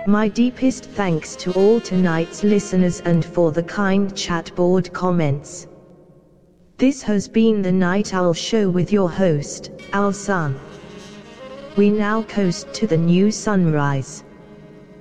My deepest thanks to all tonight's listeners and for the kind chat board comments. This has been the Night Owl Show with your host, Owl Sun. We now coast to the new sunrise.